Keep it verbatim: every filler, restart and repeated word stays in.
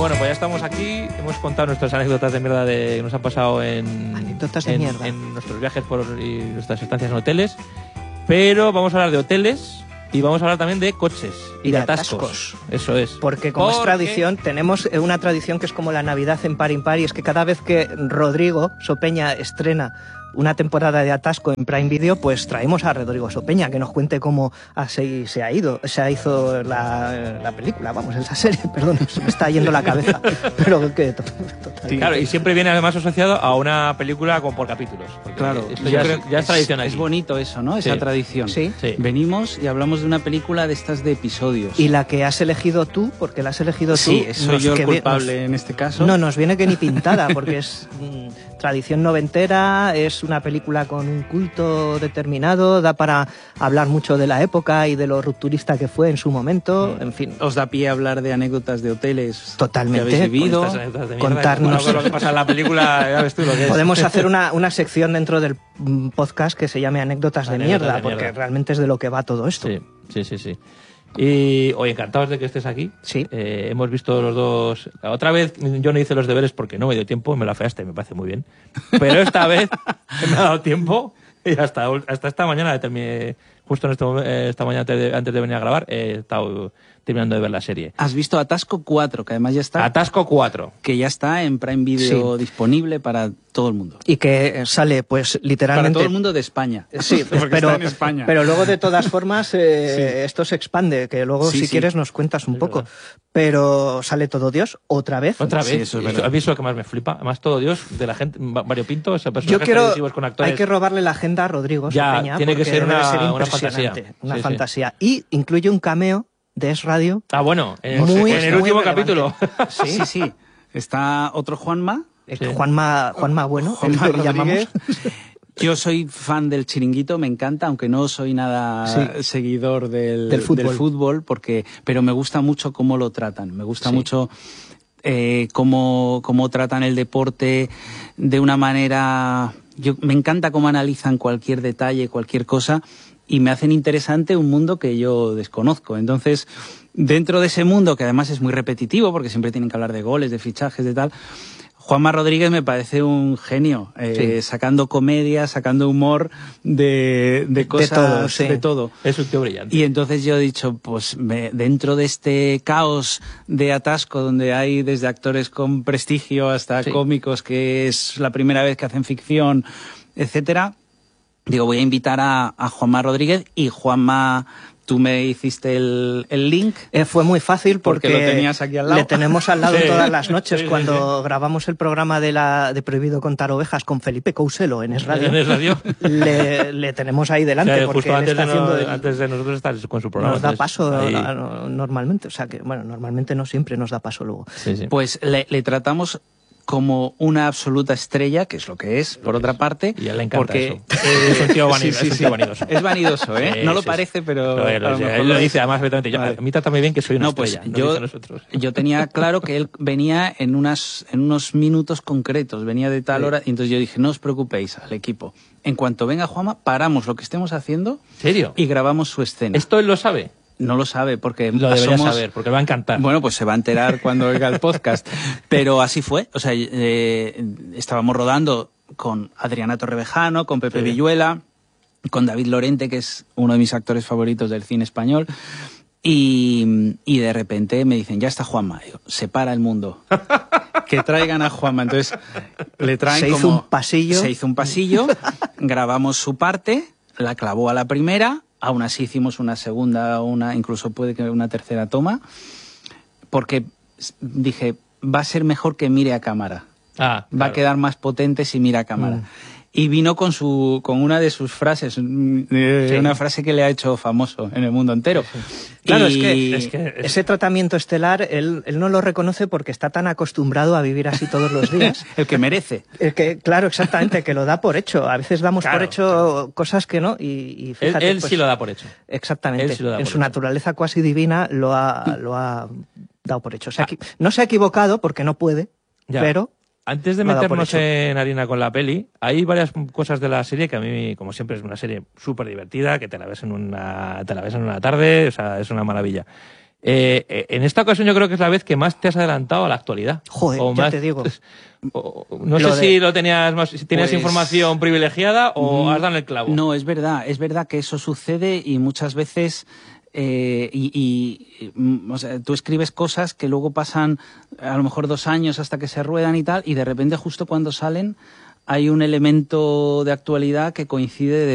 Bueno, pues ya estamos aquí. Hemos contado nuestras anécdotas de mierda de, que nos han pasado en, anécdotas de en, mierda. en nuestros viajes por, y nuestras estancias en hoteles. Pero vamos a hablar de hoteles y vamos a hablar también de coches y, y de atascos. atascos. Eso es. Porque como Porque... es tradición, tenemos una tradición que es como la Navidad en Par Impar, y es que cada vez que Rodrigo Sopeña estrena una temporada de Atasco en Prime Video, pues traemos a Rodrigo Sopeña que nos cuente cómo así se ha ido, se hizo la, la película, vamos, esa serie, perdón, se me está yendo la cabeza, pero que total. Sí, claro, y siempre viene además asociado a una película como por capítulos. Claro, esto ya, es, ya es tradición aquí. Es bonito eso, ¿no? Esa sí. tradición. ¿Sí? Sí. Venimos y hablamos de una película de estas de episodios. Y la que has elegido tú, porque la has elegido sí, tú. soy yo el culpable nos, en este caso. No, nos viene que ni pintada, porque es mmm, tradición noventera, es una película con un culto determinado, da para hablar mucho de la época y de lo rupturista que fue en su momento, en fin. Os da pie a hablar de anécdotas de hoteles. Totalmente. Que habéis vivido, de contarnos bueno, lo que pasa en la película, ya ves tú lo que es. Podemos hacer una, una sección dentro del podcast que se llame anécdotas de, anécdotas mierda, de porque mierda. realmente es de lo que va todo esto. Sí, sí, sí, sí. Y hoy encantados de que estés aquí. Sí. Eh, hemos visto los dos. Otra vez yo no hice los deberes porque no me dio tiempo, me la feaste, me parece muy bien. Pero esta vez me ha dado tiempo y hasta, hasta esta mañana terminé, justo en este, esta mañana antes de venir a grabar, he estado terminando de ver la serie. Has visto Atasco cuatro, que además ya está. Atasco cuatro. Que ya está en Prime Video sí. disponible para todo el mundo. Y que sale, pues, literalmente... Para todo el mundo de España. Sí, pero, está en España. Pero luego, de todas formas, eh, sí. esto se expande, que luego, sí, si sí. quieres, nos cuentas un es poco. Verdad. Pero sale Todo Dios otra vez. Otra vez. Sí, eso es verdad. A mí es lo que más me flipa. Además, Todo Dios, de la gente, variopinto, ese personaje Yo quiero, con actores. hay que robarle la agenda a Rodrigo ya, Sopeña, tiene que ser una, ser una fantasía. Una sí, fantasía. Sí. Y incluye un cameo de Es Radio. Ah, bueno, en, muy, en el muy último relevante. capítulo. Sí, sí, sí. Está otro Juanma. Sí. Juanma, Juanma Bueno, Juanma el que llamamos. Yo soy fan del Chiringuito, me encanta, aunque no soy nada sí. seguidor del, del, fútbol. del fútbol, porque, pero me gusta mucho cómo lo tratan. Me gusta sí. mucho eh, cómo, cómo tratan el deporte de una manera... Yo, me encanta cómo analizan cualquier detalle, cualquier cosa, y me hacen interesante un mundo que yo desconozco. Entonces, dentro de ese mundo, que además es muy repetitivo, porque siempre tienen que hablar de goles, de fichajes, de tal... Juanma Rodríguez me parece un genio, eh, sí. sacando comedia, sacando humor de, de cosas, de todo, sí. de todo. Es un tío brillante. Y entonces yo he dicho, pues me, dentro de este caos de Atasco, donde hay desde actores con prestigio hasta sí. cómicos que es la primera vez que hacen ficción, etcétera, digo, voy a invitar a, a Juanma Rodríguez y Juanma... Tú me hiciste el, el link. Eh, fue muy fácil porque, porque lo tenías aquí al lado. Le tenemos al lado sí. todas las noches sí, cuando sí, sí. grabamos el programa de la de Prohibido Contar Ovejas con Felipe Couselo en Es Radio. ¿En Es Radio? Le, le tenemos ahí delante o sea, porque justo antes, está de haciendo no, el, antes de nosotros estar con su programa. Nos da paso ahí... a, a, normalmente, o sea que bueno, normalmente no siempre nos da paso luego. Sí, sí. Pues le, le tratamos como una absoluta estrella, que es lo que es, por otra parte. Y a él le encanta porque eso. Es un tío vanidoso. Sí, sí, sí. Es un tío vanidoso. Es vanidoso, ¿eh? Sí, no lo sí, parece, pero... Lo, lo, lo, él lo dice además perfectamente. Yo, vale. A mí trátame bien que soy una no, estrella. Pues yo, nosotros. yo tenía claro que él venía en, unas, en unos minutos concretos, venía de tal sí. hora, y entonces yo dije, no os preocupéis al equipo. En cuanto venga Juanma, paramos lo que estemos haciendo. ¿Serio? Y grabamos su escena. ¿Esto él lo sabe? No lo sabe porque lo debería somos... saber porque le va a encantar. Bueno, pues se va a enterar cuando oiga el podcast. Pero así fue. O sea, eh, estábamos rodando con Adriana Torrevejano, con Pepe sí. Villuela, con David Lorente, que es uno de mis actores favoritos del cine español. Y, y de repente me dicen, ya está Juanma. Digo, se para el mundo. Que traigan a Juanma. Entonces le traen se como... hizo un pasillo. Se hizo un pasillo. Grabamos su parte, la clavó a la primera. Aún así hicimos una segunda, una incluso puede que una tercera toma, porque dije, va a ser mejor que mire a cámara. Ah, va claro. a quedar más potente si mira a cámara. Mm. Y vino con su con una de sus frases, eh, sí. una frase que le ha hecho famoso en el mundo entero. Sí. Claro, y... es, que, es que ese tratamiento estelar, él, él no lo reconoce porque está tan acostumbrado a vivir así todos los días. El que merece. El que, claro, exactamente, que lo da por hecho. A veces damos claro, por hecho claro. cosas que no. Y, y fíjate, él él pues, sí lo da por hecho. Exactamente. Sí lo da en por su hecho. naturaleza cuasi divina lo ha, lo ha dado por hecho. O sea, ah. no se ha equivocado porque no puede, ya. pero... Antes de meternos en harina con la peli, hay varias cosas de la serie que a mí, como siempre, es una serie súper divertida, que te la ves en una te la ves en una tarde, o sea, es una maravilla. Eh, eh, en esta ocasión yo creo que es la vez que más te has adelantado a la actualidad. Joder, o ya más, te digo. o, no Lo sé de- si lo tenías más, si tenías Pues, información privilegiada o Mm, has dado en el clavo. No, es verdad, es verdad que eso sucede y muchas veces eh, y, y, mm, o sea, tú escribes cosas que luego pasan a lo mejor dos años hasta que se ruedan y tal, y de repente justo cuando salen hay un elemento de actualidad que coincide de